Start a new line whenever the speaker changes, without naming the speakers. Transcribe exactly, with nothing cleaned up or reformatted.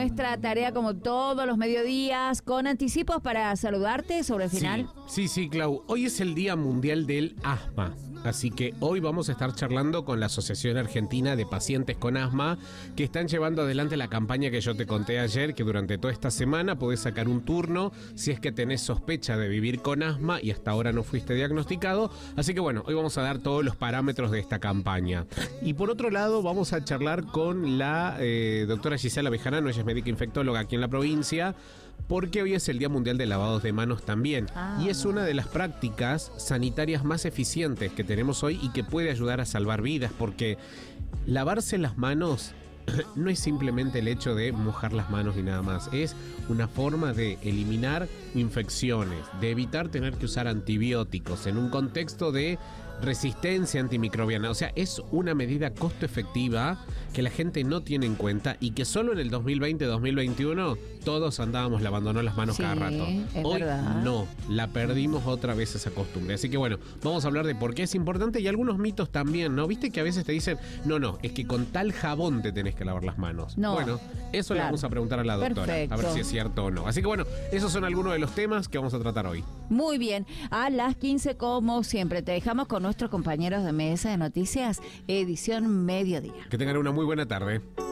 Nuestra tarea, como todos los mediodías, con anticipos para saludarte sobre el final.
Sí, sí, sí, Clau. Hoy es el Día Mundial del Asma. Así que hoy vamos a estar charlando con la Asociación Argentina de Pacientes con Asma, que están llevando adelante la campaña que yo te conté ayer, que durante toda esta semana podés sacar un turno si es que tenés sospecha de vivir con asma y hasta ahora no fuiste diagnosticado. Así que bueno, hoy vamos a dar todos los parámetros de esta campaña. Y por otro lado, vamos a charlar con la eh, doctora Gisela Bejarano, ella es médica infectóloga aquí en la provincia, porque hoy es el Día Mundial de Lavados de Manos también. Ah, y es una de las prácticas sanitarias más eficientes que tenemos hoy y que puede ayudar a salvar vidas, porque lavarse las manos no es simplemente el hecho de mojar las manos y nada más, es una forma de eliminar infecciones, de evitar tener que usar antibióticos en un contexto de resistencia antimicrobiana. O sea, es una medida costo efectiva que la gente no tiene en cuenta y que solo en el dos mil veinte dos mil veintiuno todos andábamos lavándonos las manos sí, cada rato. Hoy verdad. No, la perdimos otra vez esa costumbre. Así que bueno, vamos a hablar de por qué es importante y algunos mitos también, ¿no? Viste que a veces te dicen, no, no, es que con tal jabón te tenés que lavar las manos. No. Bueno, eso claro. Le vamos a preguntar a la doctora, perfecto. A ver si es cierto o no. Así que bueno, esos son algunos de los temas que vamos a tratar hoy.
Muy bien, a las quince como siempre te dejamos con nuestros compañeros de Mesa de Noticias, edición Mediodía.
Que tengan una muy buena tarde.